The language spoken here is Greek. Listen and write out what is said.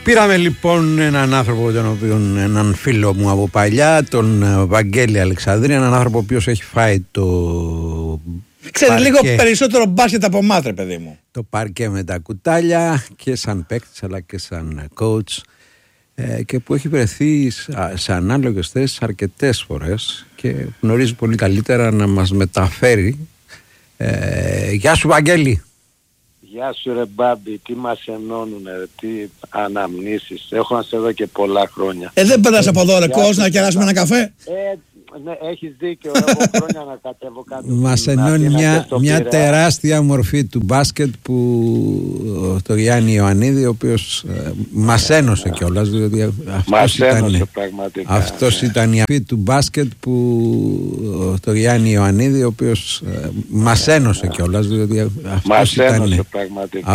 Πήραμε λοιπόν έναν άνθρωπο, έναν φίλο μου από παλιά, τον Βαγγέλη Αλεξανδρή, έναν άνθρωπο ο οποίος έχει φάει το ξέρει παρκέ, λίγο περισσότερο μπάσκετ από μάτρε, παιδί μου. Το παρκέ με τα κουτάλια και σαν παίκτης αλλά και σαν coach, και που έχει βρεθεί σε ανάλογες θέσεις αρκετές φορές και γνωρίζει πολύ καλύτερα να μας μεταφέρει. Γεια σου Βαγγέλη. Γεια σου ρε Μπάμπη, τι μας ενώνουνε, τι αναμνήσεις. Έχω να σε δω και πολλά χρόνια. Δεν πέρασε από εδώ ρε Κος να κεράσουμε ένα καφέ. Ναι, έχεις δίκιο, έχω χρόνια να κατέβω κάτω. Μας ενώνει μια τεράστια μορφή του μπάσκετ που το Γιάννη Ιωαννίδη, ο οποίος μας ένωσε κιόλας, διότι αυτός ήταν η μορφή του μπάσκετ που το Γιάννη Ιωαννίδη, ο οποίος μας ένωσε κιόλας, διότι